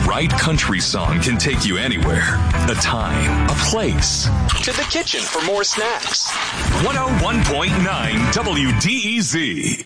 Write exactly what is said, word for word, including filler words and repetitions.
right country song can take you anywhere. A time, a place. To the kitchen for more snacks. one oh one point nine W D E Z.